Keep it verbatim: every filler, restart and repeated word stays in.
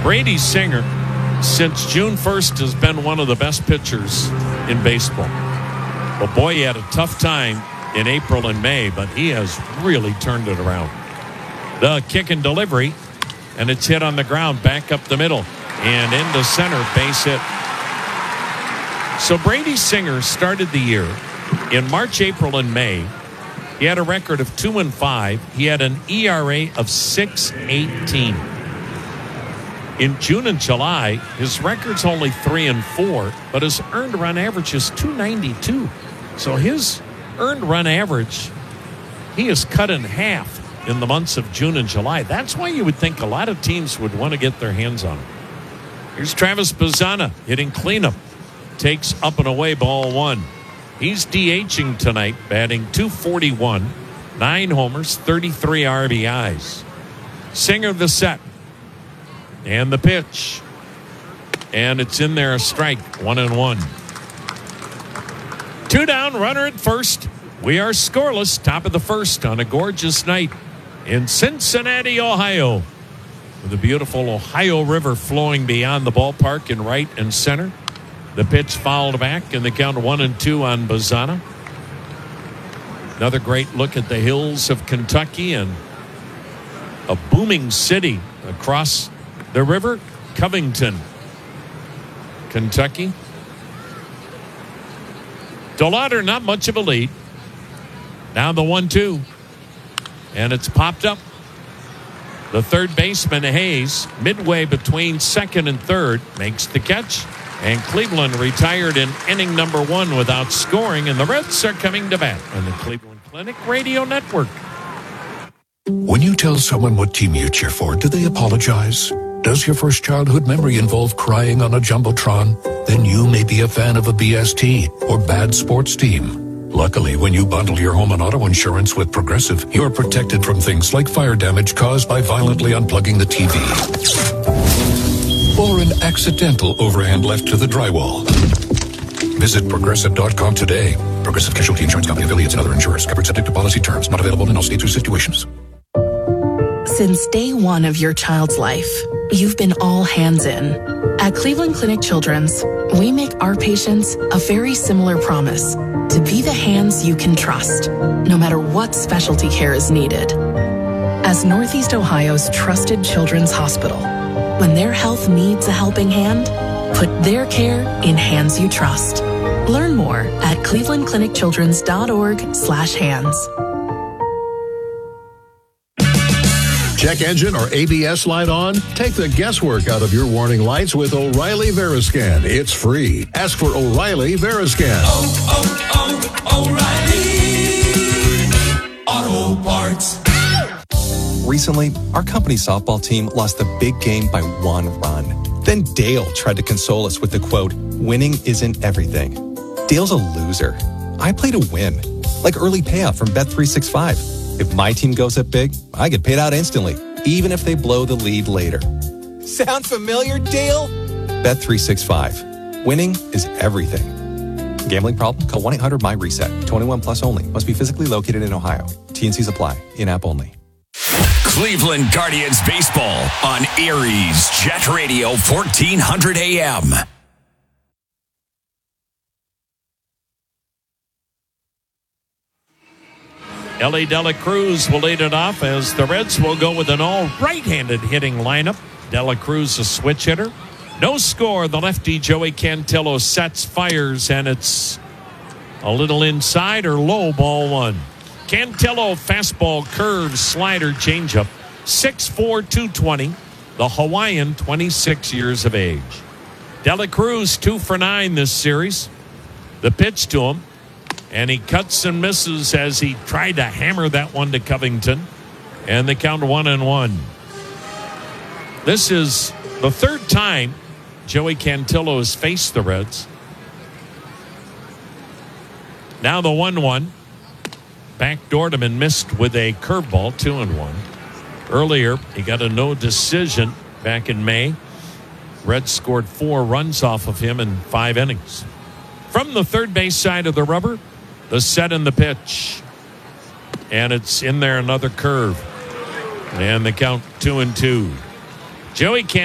Brady Singer, since June first, has been one of the best pitchers in baseball. Well, boy, he had a tough time in April and May, but he has really turned it around. The kick and delivery, and it's hit on the ground back up the middle and into center, base hit. So Brady Singer started the year in March, April, and May. He had a record of two and five. He had an E R A of six eighteen. In June and July, his record's only three and four, but his earned run average is two ninety-two. So his earned run average, he is cut in half in the months of June and July. That's why you would think a lot of teams would want to get their hands on him. Here's Travis Bazzana hitting cleanup. Takes up and away ball one. He's DHing tonight, batting two forty-one, nine homers, thirty-three R B Is. Singer the set. And the pitch. And it's in there, a strike, one and one. Two down, runner at first. We are scoreless, top of the first on a gorgeous night in Cincinnati, Ohio. With the beautiful Ohio River flowing beyond the ballpark in right and center. The pitch fouled back, and the count one and two on Bazzana. Another great look at the hills of Kentucky and a booming city across the river, Covington, Kentucky. DeLauder, not much of a lead. Now the one two. And it's popped up. The third baseman, Hayes, midway between second and third, makes the catch. And Cleveland retired in inning number one without scoring. And the Reds are coming to bat on the Cleveland Clinic Radio Network. When you tell someone what team you cheer for, do they apologize? Does your first childhood memory involve crying on a Jumbotron? Then you may be a fan of a B S T or bad sports team. Luckily, when you bundle your home and auto insurance with Progressive, you're protected from things like fire damage caused by violently unplugging the T V. Or an accidental overhand left to the drywall. Visit Progressive dot com today. Progressive Casualty Insurance Company affiliates and other insurers. Covered subject to policy terms. Not available in all states or situations. Since day one of your child's life, you've been all hands in. At Cleveland Clinic Children's, we make our patients a very similar promise to be the hands you can trust, no matter what specialty care is needed. As Northeast Ohio's trusted children's hospital, when their health needs a helping hand, put their care in hands you trust. Learn more at cleveland clinic children's dot org slash hands. Check engine or A B S light on? Take the guesswork out of your warning lights with O'Reilly Veriscan. It's free. Ask for O'Reilly Veriscan. Oh, oh, oh, O'Reilly Auto Parts. Recently, our company softball team lost the big game by one run. Then Dale tried to console us with the quote, "Winning isn't everything." Dale's a loser. I play to win, like early payout from Bet three sixty-five. If my team goes up big, I get paid out instantly, even if they blow the lead later. Sound familiar, Dale? Bet three sixty-five. Winning is everything. Gambling problem? Call one eight hundred M Y reset. twenty-one plus only. Must be physically located in Ohio. T and Cs apply. In-app only. Cleveland Guardians baseball on Aries Jet Radio fourteen hundred A M. Ellie Dela Cruz will lead it off as the Reds will go with an all right-handed hitting lineup. Dela Cruz a switch hitter. No score. The lefty Joey Cantillo sets, fires, and it's a little inside or low, ball one. Cantillo fastball, curve, slider, changeup. six four, two twenty. The Hawaiian, twenty-six years of age. Dela Cruz, two for nine this series. The pitch to him. And he cuts and misses as he tried to hammer that one to Covington. And they count one and one. This is the third time Joey Cantillo has faced the Reds. Now the one one. Backdoored him and missed with a curveball, two and one. Earlier, he got a no decision back in May. Reds scored four runs off of him in five innings. From the third base side of the rubber, the set and the pitch. And it's in there, another curve. And the count two and two. Joey Cantillo